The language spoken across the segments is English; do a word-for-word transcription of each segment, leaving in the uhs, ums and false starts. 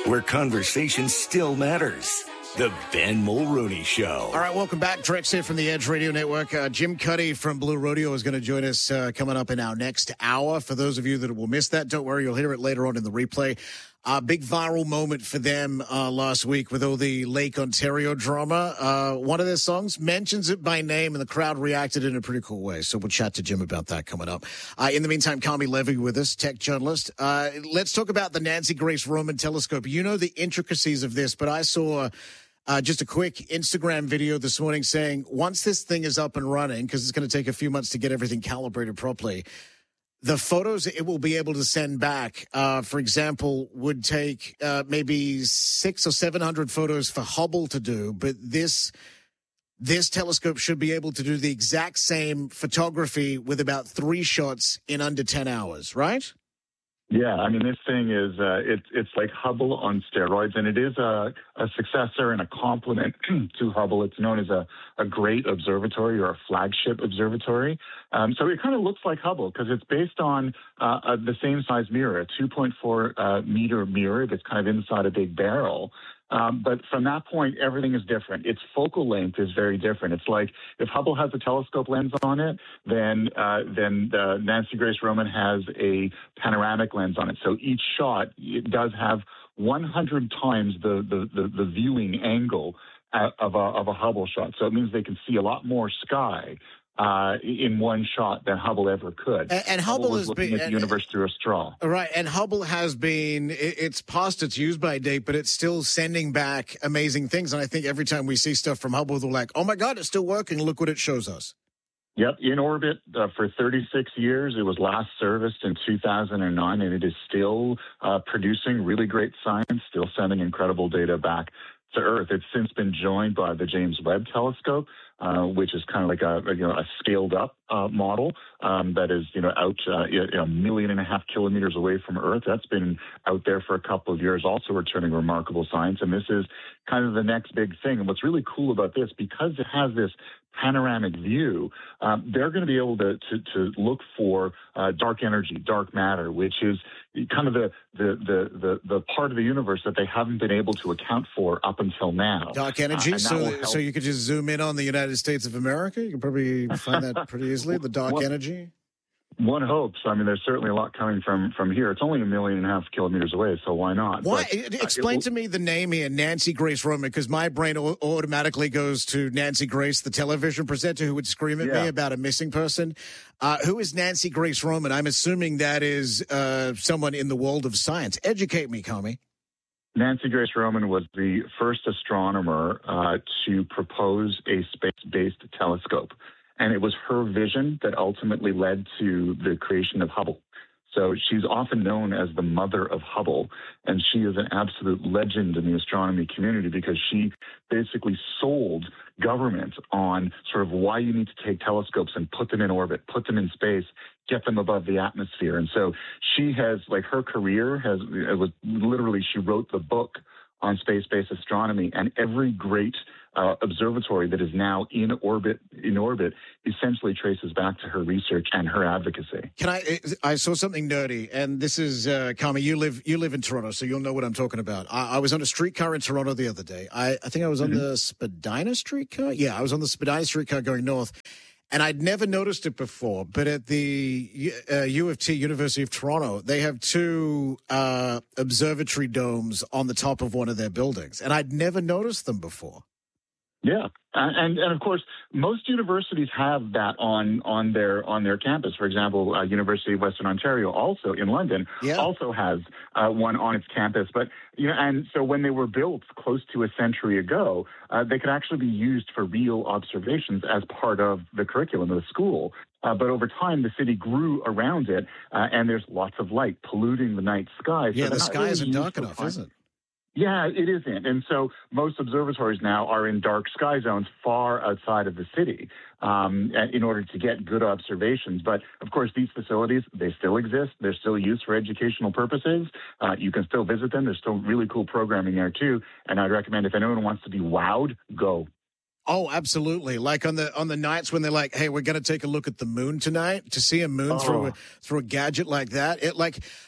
where conversation still matters. The Ben Mulroney Show. All right, welcome back. Drex here from the Edge Radio Network. Uh, Jim Cuddy from Blue Rodeo is going to join us uh, coming up in our next hour. For those of you that will miss that, don't worry, you'll hear it later on in the replay. Uh, big viral moment for them uh, last week with all the Lake Ontario drama. Uh, one of their songs mentions it by name, and the crowd reacted in a pretty cool way. So we'll chat to Jim about that coming up. Uh, in the meantime, Carmi Levy with us, tech journalist. Uh, let's talk about the Nancy Grace Roman telescope. You know the intricacies of this, but I saw uh, just a quick Instagram video this morning saying once this thing is up and running, because it's going to take a few months to get everything calibrated properly, the photos it will be able to send back, uh, for example, would take uh, maybe six or seven hundred photos for Hubble to do, but this this telescope should be able to do the exact same photography with about three shots in under ten hours, right? Yeah, I mean, this thing is, uh, it's it's like Hubble on steroids, and it is a, a successor and a complement to Hubble. It's known as a, a great observatory or a flagship observatory. Um, so it kind of looks like Hubble because it's based on uh, uh, the same size mirror, a two point four uh, meter mirror that's kind of inside a big barrel. Um, but from that point, everything is different. Its focal length is very different. It's like if Hubble has a telescope lens on it, then uh, then the Nancy Grace Roman has a panoramic lens on it. So each shot, it does have one hundred times the, the, the, the viewing angle of a, of a Hubble shot. So it means they can see a lot more sky Uh, in one shot than Hubble ever could. And, and Hubble, Hubble has looking been at the universe through a straw. Right, and Hubble has been, it, it's past its use-by date, but it's still sending back amazing things. And I think every time we see stuff from Hubble, we're like, oh my God, it's still working. Look what it shows us. Yep, in orbit uh, for thirty-six years. It was last serviced in two thousand nine, and it is still uh, producing really great science, still sending incredible data back to Earth. It's since been joined by the James Webb Telescope, uh, which is kind of like a, you know, a scaled up uh, model um, that is, you know, out uh, a million and a half kilometers away from Earth. That's been out there for a couple of years, also returning remarkable science. And this is kind of the next big thing. And what's really cool about this, because it has this panoramic view, um, they're going to be able to to, to look for uh, dark energy, dark matter, which is kind of the, the the the the part of the universe that they haven't been able to account for up until now. Dark energy, uh, so so you could just zoom in on the United States of America. You can probably find that pretty easily. The dark well, energy. One hopes. I mean, there's certainly a lot coming from from here. It's only a million and a half kilometers away, so why not? Why? But, Explain uh, to me the name here, Nancy Grace Roman, because my brain o- automatically goes to Nancy Grace, the television presenter who would scream at yeah. me about a missing person. Uh, who is Nancy Grace Roman? I'm assuming that is uh, someone in the world of science. Educate me, Carmi. Nancy Grace Roman was the first astronomer uh, to propose a space-based telescope. And it was her vision that ultimately led to the creation of Hubble. So she's often known as the mother of Hubble, and she is an absolute legend in the astronomy community because she basically sold government on sort of why you need to take telescopes and put them in orbit, put them in space, get them above the atmosphere. And so she has, like, her career has, it was literally, she wrote the book on space-based astronomy, and every great uh, observatory that is now in orbit, in orbit, essentially traces back to her research and her advocacy. Can I? I saw something nerdy, and this is uh, Carmi. You live you live in Toronto, so you'll know what I'm talking about. I, I was on a streetcar in Toronto the other day. I, I think I was on mm-hmm. the Spadina streetcar. Yeah, I was on the Spadina streetcar going north. And I'd never noticed it before, but at the uh, U of T, University of Toronto, they have two uh, observatory domes on the top of one of their buildings. And I'd never noticed them before. Yeah. And, and of course, most universities have that on on their on their campus. For example, uh, University of Western Ontario, also in London, yeah. also has uh, one on its campus. But you know, and so when they were built close to a century ago, uh, they could actually be used for real observations as part of the curriculum of the school. Uh, but over time, the city grew around it, uh, and there's lots of light polluting the night sky. So yeah, the sky really isn't dark useful enough, time. is it? Yeah, it isn't. And so most observatories now are in dark sky zones far outside of the city um, in order to get good observations. But, of course, these facilities, they still exist. They're still used for educational purposes. Uh, you can still visit them. There's still really cool programming there, too. And I'd recommend if anyone wants to be wowed, go. Oh, absolutely. Like on the on the nights when they're like, hey, we're going to take a look at the moon tonight, to see a moon Oh. through a, through a gadget like that. It like...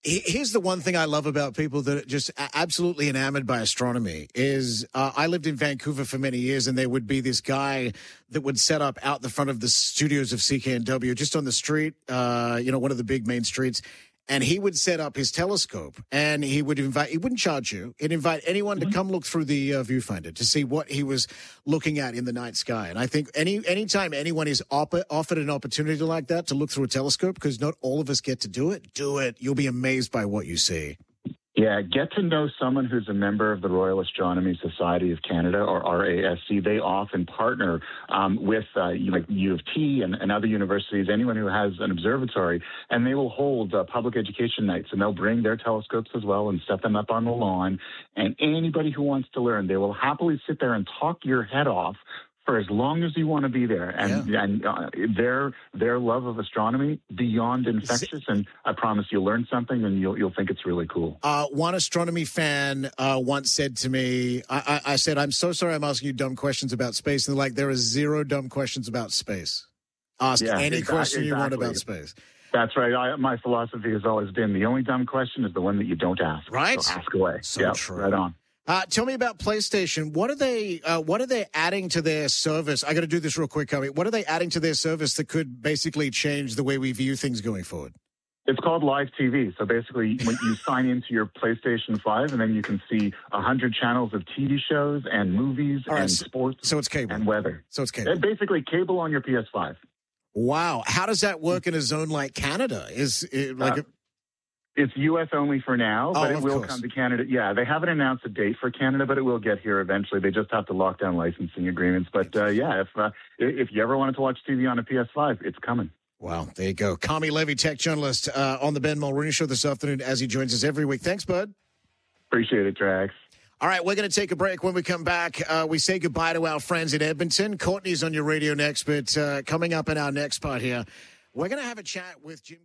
Here's the one thing I love about people that are just absolutely enamored by astronomy is uh, I lived in Vancouver for many years, and there would be this guy that would set up out the front of the studios of C K N W just on the street, uh, you know, one of the big main streets. And he would set up his telescope, and he would invite, he wouldn't charge you. He'd invite anyone mm-hmm. to come look through the uh, viewfinder to see what he was looking at in the night sky. And I think any anytime anyone is op- offered an opportunity like that to look through a telescope, because not all of us get to do it, do it. You'll be amazed by what you see. Yeah, get to know someone who's a member of the Royal Astronomy Society of Canada, or R A S C. They often partner um, with uh, like U of T and, and other universities, anyone who has an observatory, and they will hold uh, public education nights, and they'll bring their telescopes as well and set them up on the lawn. And anybody who wants to learn, they will happily sit there and talk your head off for as long as you want to be there. And, yeah. and uh, their their love of astronomy, beyond infectious, and I promise you'll learn something and you'll you'll think it's really cool. Uh, one astronomy fan uh, once said to me, I, I, I said, I'm so sorry I'm asking you dumb questions about space. And they're like, there are zero dumb questions about space. Ask yeah, any exactly, question you exactly. want about space. That's right. I, my philosophy has always been the only dumb question is the one that you don't ask. Right. So ask away. So yep, true. Right on. Uh, tell me about PlayStation. What are they? Uh, what are they adding to their service? I got to do this real quick, Cubby. What are they adding to their service that could basically change the way we view things going forward? It's called Live T V. So basically, when you sign into your PlayStation five, and then you can see a hundred channels of T V shows and movies right, and so, sports. So it's cable and weather. So it's cable. It's basically cable on your P S five. Wow. How does that work in a zone like Canada? Is it like? Uh, a- It's U S only for now, but oh, it will course. come to Canada. Yeah, they haven't announced a date for Canada, but it will get here eventually. They just have to lock down licensing agreements. But uh, yeah, if uh, if you ever wanted to watch T V on a P S five, it's coming. Wow, there you go. Kami Levy, tech journalist, uh, on the Ben Mulrooney Show this afternoon as he joins us every week. Thanks, bud. Appreciate it, Drax. All right, we're going to take a break. When we come back, uh, we say goodbye to our friends in Edmonton. Courtney's on your radio next, but uh, coming up in our next part here, we're going to have a chat with Jim.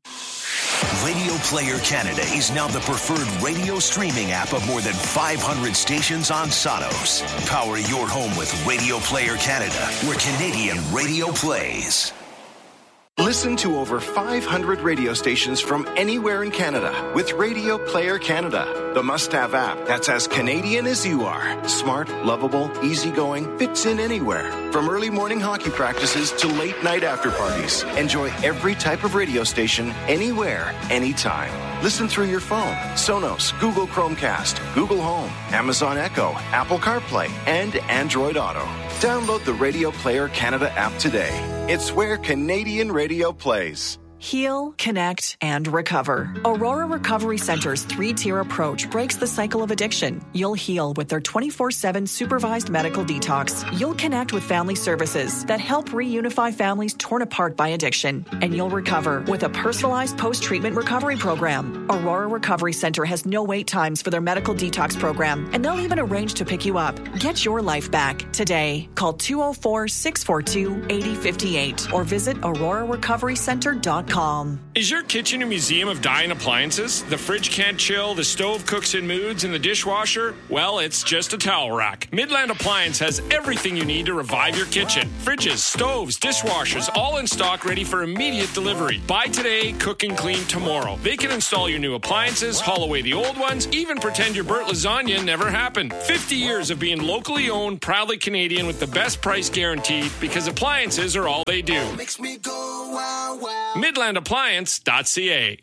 Radio Player Canada is now the preferred radio streaming app of more than five hundred stations on Sonos. Power your home with Radio Player Canada, where Canadian radio plays. Listen to over five hundred radio stations from anywhere in Canada with Radio Player Canada, the must-have app that's as Canadian as you are. Smart, lovable, easygoing, fits in anywhere. From early morning hockey practices to late night after parties. Enjoy every type of radio station, anywhere, anytime. Listen through your phone, Sonos, Google Chromecast, Google Home, Amazon Echo, Apple CarPlay, and Android Auto. Download the Radio Player Canada app today. It's where Canadian radio plays. Heal, connect, and recover. Aurora Recovery Center's three-tier approach breaks the cycle of addiction. You'll heal with their twenty-four seven supervised medical detox. You'll connect with family services that help reunify families torn apart by addiction. And you'll recover with a personalized post-treatment recovery program. Aurora Recovery Center has no wait times for their medical detox program, and they'll even arrange to pick you up. Get your life back today. Call two oh four, six four two, eight oh five eight or visit aurora recovery center dot com. Is your kitchen a museum of dying appliances? The fridge can't chill, the stove cooks in moods, and the dishwasher? Well, it's just a towel rack. Midland Appliance has everything you need to revive your kitchen. Fridges, stoves, dishwashers, all in stock, ready for immediate delivery. Buy today, cook and clean tomorrow. They can install your new appliances, haul away the old ones, even pretend your burnt lasagna never happened. fifty years of being locally owned, proudly Canadian with the best price guaranteed, because appliances are all they do. Makes me go wow wow. midland appliance dot c a.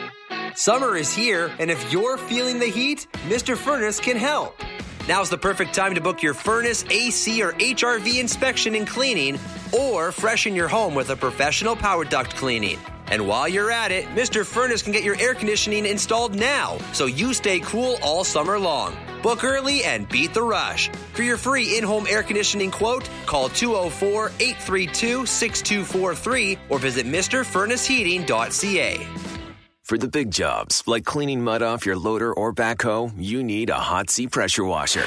Summer is here, and if you're feeling the heat, Mister Furnace can help. Now's the perfect time to book your furnace, A C, or H R V inspection and cleaning, or freshen your home with a professional power duct cleaning. And while you're at it, Mister Furnace can get your air conditioning installed now, so you stay cool all summer long. Book early and beat the rush. For your free in-home air conditioning quote, call two oh four, eight three two, six two four three or visit mister furnace heating dot c a. For the big jobs, like cleaning mud off your loader or backhoe, you need a Hot Sea pressure washer.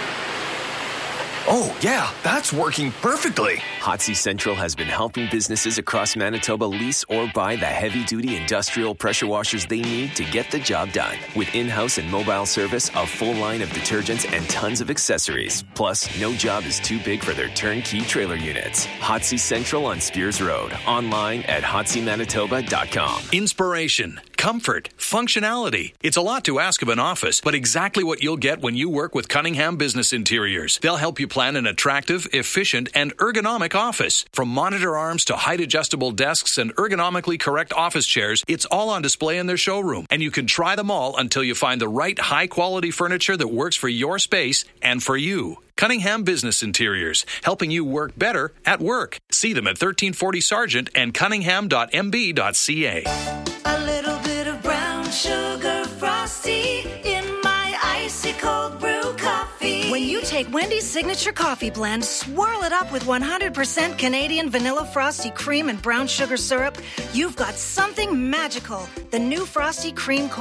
Oh, yeah, that's working perfectly. Hot Sea Central has been helping businesses across Manitoba lease or buy the heavy-duty industrial pressure washers they need to get the job done. With in-house and mobile service, a full line of detergents, and tons of accessories. Plus, no job is too big for their turnkey trailer units. Hot Sea Central on Spears Road. Online at hot sea manitoba dot com. Inspiration, comfort, functionality. It's a lot to ask of an office, but exactly what you'll get when you work with Cunningham Business Interiors. They'll help you plan an attractive, efficient, and ergonomic office. From monitor arms to height-adjustable desks and ergonomically correct office chairs, it's all on display in their showroom. And you can try them all until you find the right high-quality furniture that works for your space and for you. Cunningham Business Interiors, helping you work better at work. See them at thirteen forty Sargent and cunningham dot m b dot c a. A little bit of brown sugar frosty in my icy cold brew coffee. When you take Wendy's signature coffee blend, swirl it up with one hundred percent Canadian vanilla frosty cream and brown sugar syrup, you've got something magical. The new frosty cream